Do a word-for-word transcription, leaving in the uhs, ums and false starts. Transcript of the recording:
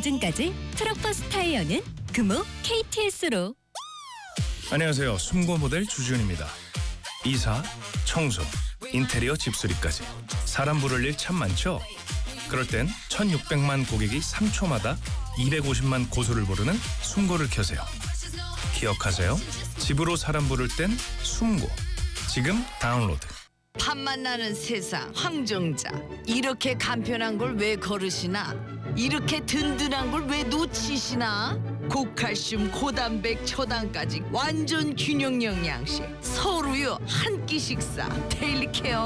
보증까지 트럭버스 타이어는 금호 케이티에스로. 안녕하세요. 숨고 모델 주지훈입니다. 이사, 청소, 인테리어 집수리까지 사람 부를 일 참 많죠? 그럴 땐 천육백만 고객이 삼 초마다 이백오십만 고소를 부르는 숨고를 켜세요. 기억하세요. 집으로 사람 부를 땐 숨고. 지금 다운로드. 밥만 나는 세상 황정자, 이렇게 간편한 걸 왜 거르시나? 이렇게 든든한 걸 왜 놓치시나? 고칼슘, 고단백, 초당까지 완전 균형 영양식. 서로요 한 끼 식사 데일리 케어.